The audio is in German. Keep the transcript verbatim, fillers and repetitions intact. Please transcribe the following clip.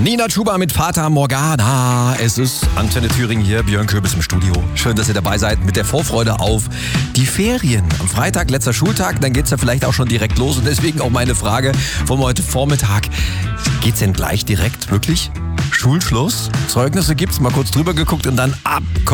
Nina Chuba mit Fata Morgana. Es ist Antenne Thüringen hier, Björn Köbis im Studio. Schön, dass ihr dabei seid mit der Vorfreude auf die Ferien. Am Freitag, letzter Schultag, dann geht's ja vielleicht auch schon direkt los. Und deswegen auch meine Frage von heute Vormittag. Geht's denn gleich direkt, wirklich? Schulschluss? Zeugnisse gibt's, mal kurz drüber geguckt und dann ab.